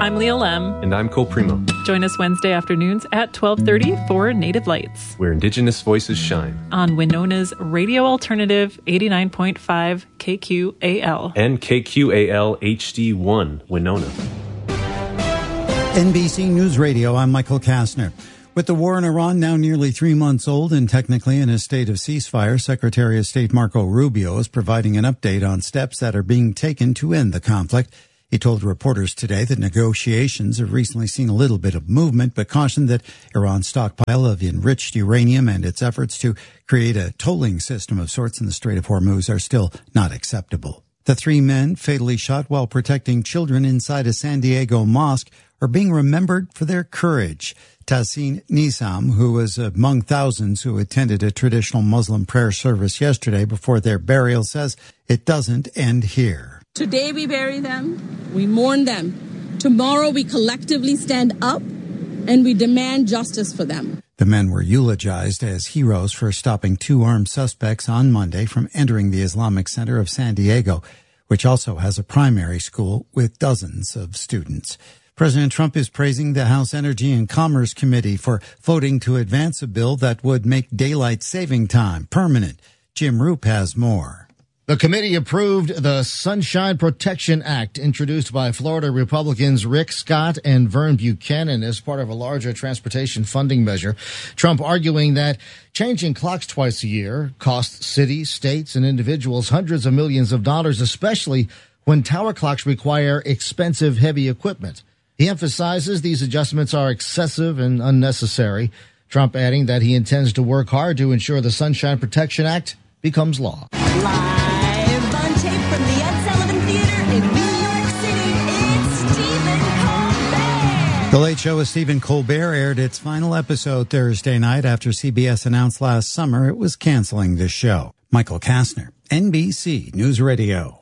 I'm Leah Lem. And I'm Cole Primo. Join us Wednesday afternoons at 12:30 for Native Lights, where Indigenous voices shine. On Winona's Radio Alternative 89.5 KQAL. And KQAL HD1 Winona. NBC News Radio, I'm Michael Kastner. With the war in Iran now nearly 3 months old and technically in a state of ceasefire, Secretary of State Marco Rubio is providing an update on steps that are being taken to end the conflict. He told reporters today that negotiations have recently seen a little bit of movement, but cautioned that Iran's stockpile of enriched uranium and its efforts to create a tolling system of sorts in the Strait of Hormuz are still not acceptable. The 3 men fatally shot while protecting children inside a San Diego mosque are being remembered for their courage. Tahsin Nizam, who was among thousands who attended a traditional Muslim prayer service yesterday before their burial, says it doesn't end here. Today we bury them, we mourn them. Tomorrow we collectively stand up and we demand justice for them. The men were eulogized as heroes for stopping 2 armed suspects on Monday from entering the Islamic Center of San Diego, which also has a primary school with dozens of students. President Trump is praising the House Energy and Commerce Committee for voting to advance a bill that would make daylight saving time permanent. Jim Roop has more. The committee approved the Sunshine Protection Act introduced by Florida Republicans Rick Scott and Vern Buchanan as part of a larger transportation funding measure. Trump arguing that changing clocks twice a year costs cities, states, and individuals hundreds of millions of dollars, especially when tower clocks require expensive, heavy equipment. He emphasizes these adjustments are excessive and unnecessary. Trump adding that he intends to work hard to ensure the Sunshine Protection Act becomes law. Live on tape from the Ed Sullivan Theater in New York City, it's Stephen Colbert. The Late Show with Stephen Colbert aired its final episode Thursday night after CBS announced last summer it was canceling the show. Michael Kastner, NBC News Radio.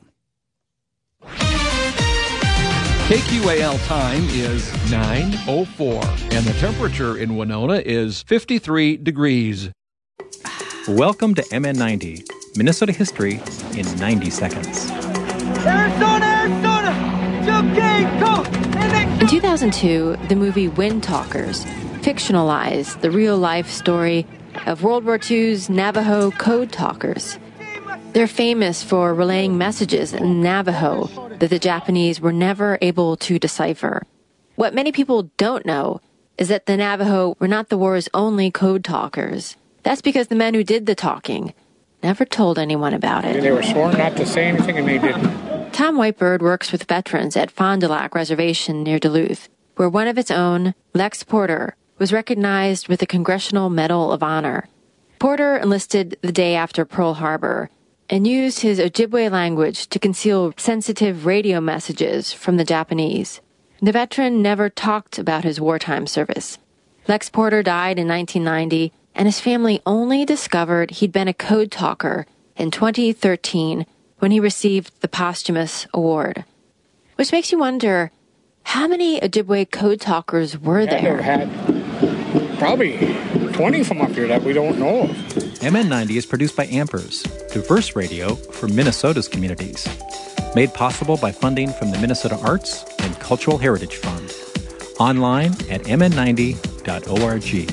KQAL time is 9:04, and the temperature in Winona is 53 degrees. Welcome to MN90, Minnesota history in 90 seconds. Arizona! Okay, go! In 2002, the movie Wind Talkers fictionalized the real-life story of World War II's Navajo code talkers. They're famous for relaying messages in Navajo that the Japanese were never able to decipher. What many people don't know is that the Navajo were not the war's only code talkers. That's because the men who did the talking never told anyone about it. They were sworn not to say anything, and they didn't. Tom Whitebird works with veterans at Fond du Lac Reservation near Duluth, where one of its own, Lex Porter, was recognized with the Congressional Medal of Honor. Porter enlisted the day after Pearl Harbor and used his Ojibwe language to conceal sensitive radio messages from the Japanese. The veteran never talked about his wartime service. Lex Porter died in 1990, and his family only discovered he'd been a code talker in 2013 when he received the posthumous award. Which makes you wonder, how many Ojibwe code talkers were there? They've had probably 20 from up here that we don't know of. MN90 is produced by Ampers, diverse radio for Minnesota's communities. Made possible by funding from the Minnesota Arts and Cultural Heritage Fund. Online at mn90.org.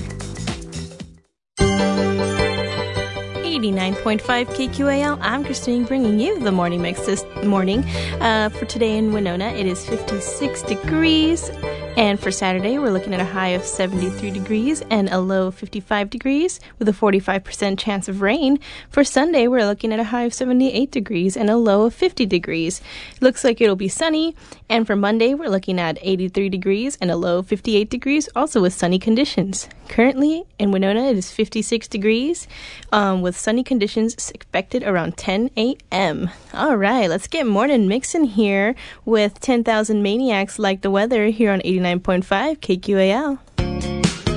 89.5 KQAL. I'm Christine bringing you the morning mix this morning. For today in Winona, it is 56 degrees. And for Saturday, we're looking at a high of 73 degrees and a low of 55 degrees with a 45% chance of rain. For Sunday, we're looking at a high of 78 degrees and a low of 50 degrees. It looks like it'll be sunny. And for Monday, we're looking at 83 degrees and a low of 58 degrees, also with sunny conditions. Currently in Winona, it is 56 degrees with sunny conditions expected around 10 a.m. All right, let's get morning mixing here with 10,000 Maniacs Like the Weather here on 89.5 KQAL.